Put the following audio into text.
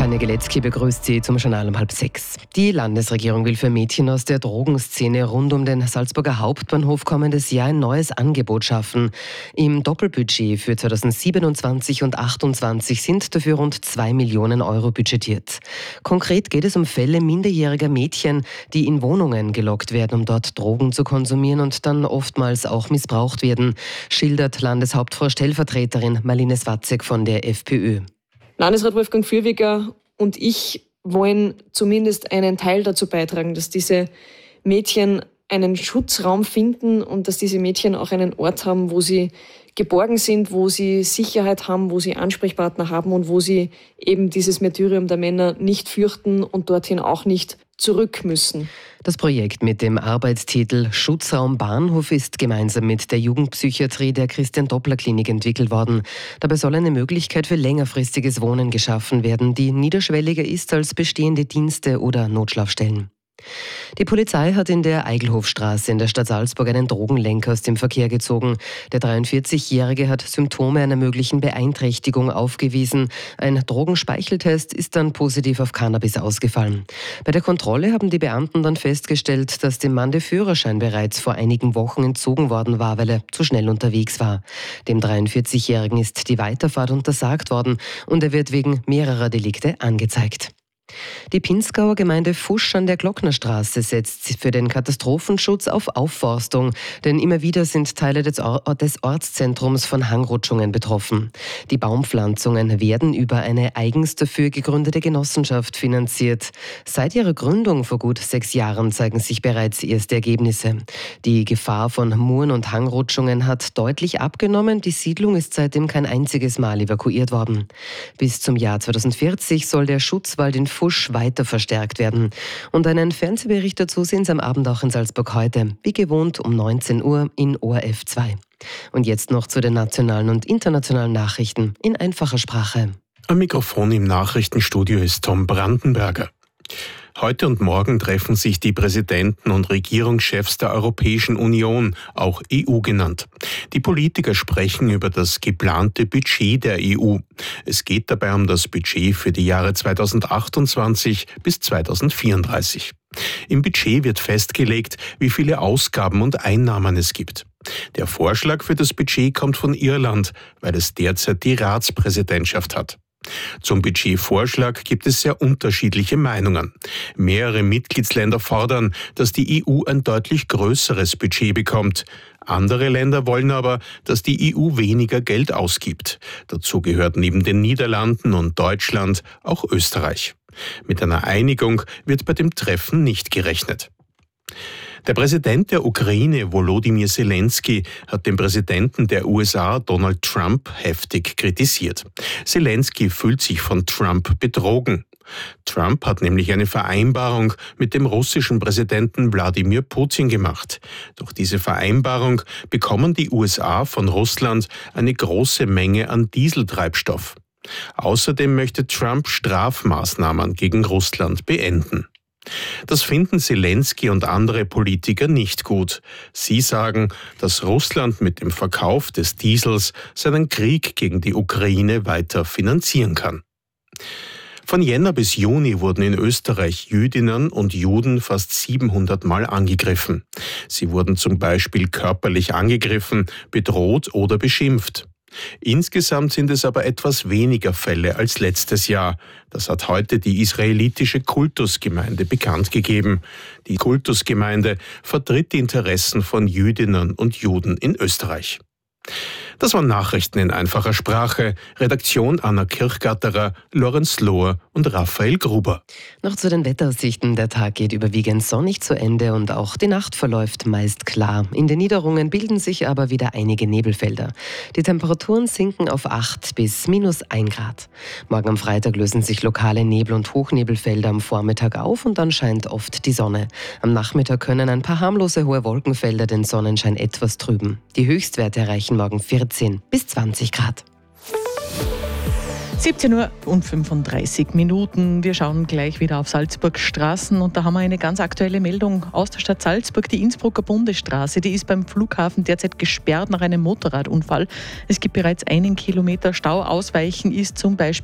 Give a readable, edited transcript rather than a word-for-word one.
Tanja Geletzky begrüßt Sie zum Journal um 5:30. Die Landesregierung will für Mädchen aus der Drogenszene rund um den Salzburger Hauptbahnhof kommendes Jahr ein neues Angebot schaffen. Im Doppelbudget für 2027 und 2028 sind dafür rund 2 Millionen Euro budgetiert. Konkret geht es um Fälle minderjähriger Mädchen, die in Wohnungen gelockt werden, um dort Drogen zu konsumieren und dann oftmals auch missbraucht werden, schildert Landeshauptfrau Stellvertreterin Marlene Swatzek von der FPÖ. Landesrat Wolfgang Fürwiger und ich wollen zumindest einen Teil dazu beitragen, dass diese Mädchen einen Schutzraum finden und dass diese Mädchen auch einen Ort haben, wo sie geborgen sind, wo sie Sicherheit haben, wo sie Ansprechpartner haben und wo sie eben dieses Martyrium der Männer nicht fürchten und dorthin auch nicht zurück müssen. Das Projekt mit dem Arbeitstitel Schutzraum Bahnhof ist gemeinsam mit der Jugendpsychiatrie der Christian-Doppler-Klinik entwickelt worden. Dabei soll eine Möglichkeit für längerfristiges Wohnen geschaffen werden, die niederschwelliger ist als bestehende Dienste oder Notschlafstellen. Die Polizei hat in der Eigelhofstraße in der Stadt Salzburg einen Drogenlenker aus dem Verkehr gezogen. Der 43-Jährige hat Symptome einer möglichen Beeinträchtigung aufgewiesen. Ein Drogenspeicheltest ist dann positiv auf Cannabis ausgefallen. Bei der Kontrolle haben die Beamten dann festgestellt, dass dem Mann der Führerschein bereits vor einigen Wochen entzogen worden war, weil er zu schnell unterwegs war. Dem 43-Jährigen ist die Weiterfahrt untersagt worden und er wird wegen mehrerer Delikte angezeigt. Die Pinzgauer Gemeinde Fusch an der Glocknerstraße setzt für den Katastrophenschutz auf Aufforstung, denn immer wieder sind Teile des Ortszentrums von Hangrutschungen betroffen. Die Baumpflanzungen werden über eine eigens dafür gegründete Genossenschaft finanziert. Seit ihrer Gründung vor gut 6 Jahren zeigen sich bereits erste Ergebnisse. Die Gefahr von Muren und Hangrutschungen hat deutlich abgenommen. Die Siedlung ist seitdem kein einziges Mal evakuiert worden. Bis zum Jahr 2040 soll der Schutzwald in Fusch weiter verstärkt werden. Und einen Fernsehbericht dazu sehen Sie am Abend auch in Salzburg heute, wie gewohnt um 19 Uhr in ORF 2. Und jetzt noch zu den nationalen und internationalen Nachrichten in einfacher Sprache. Am Mikrofon im Nachrichtenstudio ist Tom Brandenberger. Heute und morgen treffen sich die Präsidenten und Regierungschefs der Europäischen Union, auch EU genannt. Die Politiker sprechen über das geplante Budget der EU. Es geht dabei um das Budget für die Jahre 2028 bis 2034. Im Budget wird festgelegt, wie viele Ausgaben und Einnahmen es gibt. Der Vorschlag für das Budget kommt von Irland, weil es derzeit die Ratspräsidentschaft hat. Zum Budgetvorschlag gibt es sehr unterschiedliche Meinungen. Mehrere Mitgliedsländer fordern, dass die EU ein deutlich größeres Budget bekommt. Andere Länder wollen aber, dass die EU weniger Geld ausgibt. Dazu gehört neben den Niederlanden und Deutschland auch Österreich. Mit einer Einigung wird bei dem Treffen nicht gerechnet. Der Präsident der Ukraine, Volodymyr Zelensky, hat den Präsidenten der USA, Donald Trump, heftig kritisiert. Zelensky fühlt sich von Trump betrogen. Trump hat nämlich eine Vereinbarung mit dem russischen Präsidenten Wladimir Putin gemacht. Durch diese Vereinbarung bekommen die USA von Russland eine große Menge an Dieseltreibstoff. Außerdem möchte Trump Strafmaßnahmen gegen Russland beenden. Das finden Zelensky und andere Politiker nicht gut. Sie sagen, dass Russland mit dem Verkauf des Diesels seinen Krieg gegen die Ukraine weiter finanzieren kann. Von Jänner bis Juni wurden in Österreich Jüdinnen und Juden fast 700 Mal angegriffen. Sie wurden zum Beispiel körperlich angegriffen, bedroht oder beschimpft. Insgesamt sind es aber etwas weniger Fälle als letztes Jahr. Das hat heute die israelitische Kultusgemeinde bekannt gegeben. Die Kultusgemeinde vertritt die Interessen von Jüdinnen und Juden in Österreich. Das waren Nachrichten in einfacher Sprache. Redaktion Anna Kirchgatterer, Lorenz Lohr und Raphael Gruber. Noch zu den Wetteraussichten. Der Tag geht überwiegend sonnig zu Ende und auch die Nacht verläuft meist klar. In den Niederungen bilden sich aber wieder einige Nebelfelder. Die Temperaturen sinken auf 8 bis -1 Grad. Morgen am Freitag lösen sich lokale Nebel- und Hochnebelfelder am Vormittag auf und dann scheint oft die Sonne. Am Nachmittag können ein paar harmlose hohe Wolkenfelder den Sonnenschein etwas trüben. Die Höchstwerte erreichen morgen 14 bis 20 Grad. 17:35 Uhr. Wir schauen gleich wieder auf Salzburg Straßen und da haben wir eine ganz aktuelle Meldung aus der Stadt Salzburg. Die Innsbrucker Bundesstraße, die ist beim Flughafen derzeit gesperrt nach einem Motorradunfall. Es gibt bereits 1 Kilometer Stau. Ausweichen ist zum Beispiel